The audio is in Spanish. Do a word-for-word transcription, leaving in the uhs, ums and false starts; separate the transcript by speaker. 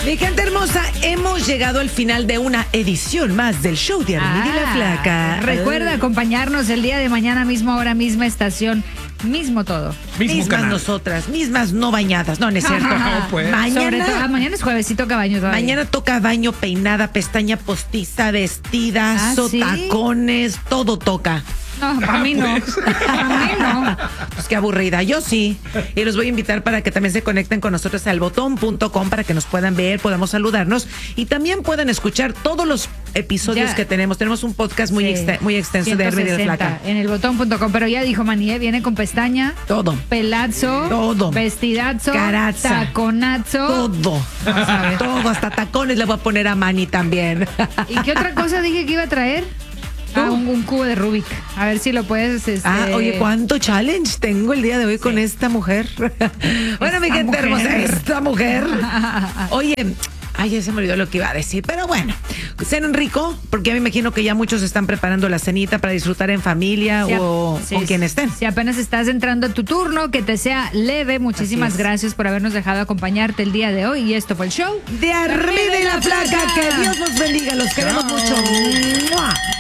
Speaker 1: Mi gente hermosa, hemos llegado al final de una edición más del show de Armida y la Flaca.
Speaker 2: Recuerda acompañarnos el día de mañana, misma hora, misma estación, mismo todo.
Speaker 3: Mismo
Speaker 1: mismas
Speaker 3: canal.
Speaker 1: nosotras, mismas no bañadas. No, no es cierto.
Speaker 3: No, pues.
Speaker 2: Sobre todo, ah,
Speaker 1: Mañana,
Speaker 2: mañana es jueves, sí toca baño todavía.
Speaker 1: mañana toca baño, peinada, pestaña postiza, vestida,
Speaker 2: ¿Ah, sí?
Speaker 1: tacones, todo toca.
Speaker 2: No, para mí no. Para mí no.
Speaker 1: Pues qué aburrida, yo sí. Y los voy a invitar para que también se conecten con nosotros al botón punto com para que nos puedan ver, podamos saludarnos y también puedan escuchar todos los episodios
Speaker 2: Ya.
Speaker 1: que tenemos. Tenemos un podcast muy,
Speaker 2: Sí.
Speaker 1: exten- muy extenso de Armida y la
Speaker 2: ciento
Speaker 1: Flaca.
Speaker 2: sesenta en el botón punto com, pero ya dijo Maní, viene con pestaña,
Speaker 1: Todo.
Speaker 2: pelazo,
Speaker 1: Todo.
Speaker 2: vestidazo,
Speaker 1: Caraza.
Speaker 2: taconazo.
Speaker 1: Todo.
Speaker 2: Vamos a ver.
Speaker 1: Todo, hasta tacones le voy a poner a Manny también.
Speaker 2: ¿Y qué otra cosa dije que iba a traer? Ah, un, un cubo de Rubik. A ver si lo puedes. Este...
Speaker 1: Ah, oye, ¿cuánto challenge tengo el día de hoy con esta mujer? Bueno, mi
Speaker 2: Esta
Speaker 1: gente
Speaker 2: mujer.
Speaker 1: hermosa, esta mujer. Oye, ay, ya se me olvidó lo que iba a decir, pero bueno, cenen rico, porque ya me imagino que ya muchos están preparando la cenita para disfrutar en familia
Speaker 2: Si a-
Speaker 1: o
Speaker 2: sí,
Speaker 1: con quien
Speaker 2: sí.
Speaker 1: estén.
Speaker 2: Si apenas estás entrando a tu turno, que te sea leve. Muchísimas
Speaker 1: Así es.
Speaker 2: gracias por habernos dejado acompañarte el día de hoy. Y esto fue el show
Speaker 1: De Armida y la Flaca, que Dios los bendiga, los queremos mucho. ¡Mua!